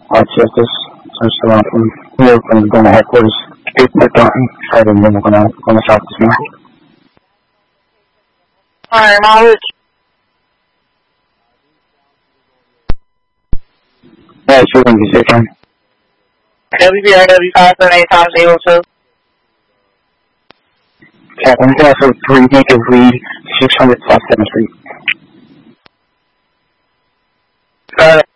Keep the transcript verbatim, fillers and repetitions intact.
Alright, check this. Search around from here, from going to headquarters. Eight Mark Dalton. Sorry, and then we're gonna, gonna start this now. Alright, knowledge. Yeah, sure, when you say time. W B R W five seven eight times zero two. Okay, I'm going for three native read, six hundred South seventh Street. Got it.